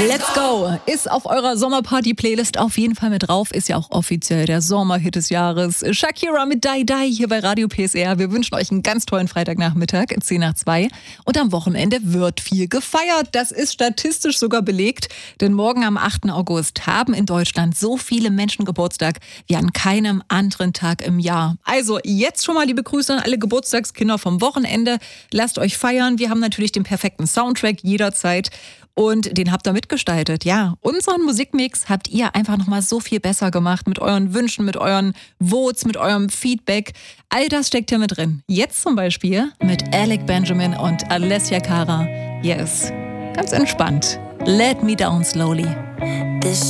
Let's Go ist auf eurer Sommerparty-Playlist auf jeden Fall mit drauf. Ist ja auch offiziell der Sommerhit des Jahres. Shakira mit Die Die hier bei Radio PSR. Wir wünschen euch einen ganz tollen Freitagnachmittag, 10:10. Und am Wochenende wird viel gefeiert. Das ist statistisch sogar belegt. Denn morgen am 8. August haben in Deutschland so viele Menschen Geburtstag wie an keinem anderen Tag im Jahr. Also jetzt schon mal liebe Grüße an alle Geburtstagskinder vom Wochenende. Lasst euch feiern. Wir haben natürlich den perfekten Soundtrack jederzeit. Und den habt ihr mitgestaltet. Ja, unseren Musikmix habt ihr einfach nochmal so viel besser gemacht mit euren Wünschen, mit euren Votes, mit eurem Feedback. All das steckt hier mit drin. Jetzt zum Beispiel mit Alec Benjamin und Alessia Cara. Yes, ganz entspannt. Let me down slowly.